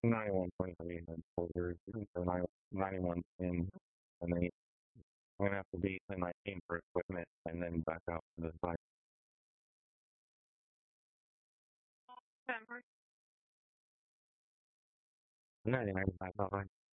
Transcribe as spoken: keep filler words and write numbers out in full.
ninety-one point three and folders, or ninety-one pin, and then I'm gonna have to be in my team for equipment and then back out to the side. ninety-nine back out.